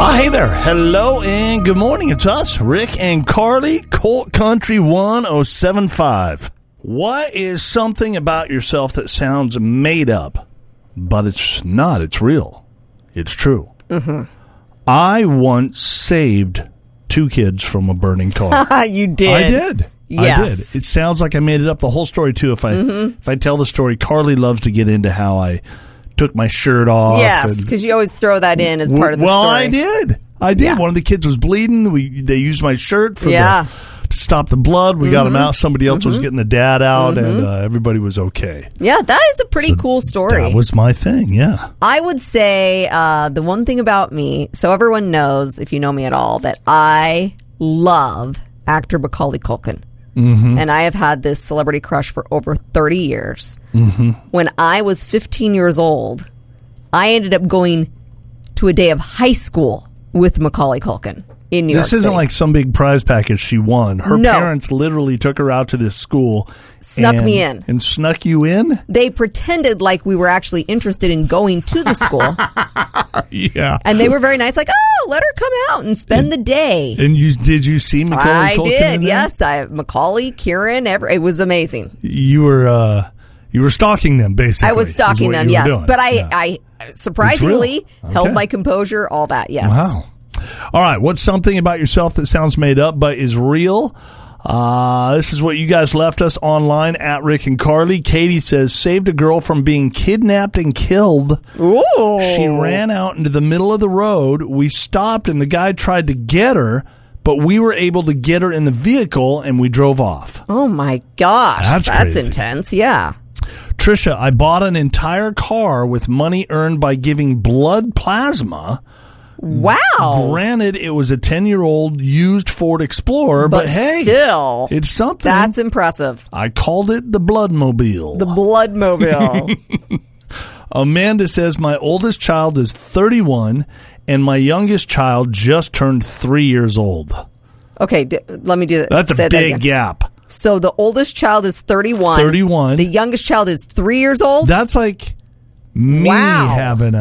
Hey there. Hello and good morning. It's us, Rick and Carly, Colt Country 1075. What is something about yourself that sounds made up, but it's not? It's real. It's true. Mm-hmm. I once saved 2 kids from a burning car. You did. I did. Yes. I did. It sounds like I made it up. The whole story, too. If I tell the story, Carly loves to get into how I took my shirt off. Yes, because you always throw that in as part of the story. Well, I did. Yeah. One of the kids was bleeding. They used my shirt to stop the blood. We got him out. Somebody else was getting the dad out, and everybody was okay. Yeah, that is a pretty cool story. That was my thing, yeah. I would say the one thing about me, so everyone knows, if you know me at all, that I love actor Macaulay Culkin. Mm-hmm. And I have had this celebrity crush for over 30 years. Mm-hmm. When I was 15 years old, I ended up going to a day of high school with Macaulay Culkin in New York City. This isn't like some big prize package she won. Her parents literally took her out to this school. Snuck me in. And snuck you in? They pretended like we were actually interested in going to the school. Yeah. And they were very nice, like, oh, let her come out and spend the day. And did you see Macaulay Culkin? I did, in there? yes. Macaulay, Kieran, it was amazing. You were stalking them, basically. I was stalking them, yes. Doing. But I surprisingly held my composure, all that, yes. Wow. All right, what's something about yourself that sounds made up but is real? This is what you guys left us online at Rick and Carly. Katie says, saved a girl from being kidnapped and killed. Ooh. She ran out into the middle of the road. We stopped, and the guy tried to get her, but we were able to get her in the vehicle, and we drove off. Oh, my gosh. That's crazy. Intense, yeah. Trisha, I bought an entire car with money earned by giving blood plasma. Wow. Granted, it was a 10-year-old used Ford Explorer, but hey, still, it's something. That's impressive. I called it the Bloodmobile. The Bloodmobile. Amanda says, my oldest child is 31, and my youngest child just turned 3 years old. Okay, let me do that. That's a big gap. So the oldest child is 31. 31. The youngest child is 3 years old? That's like me having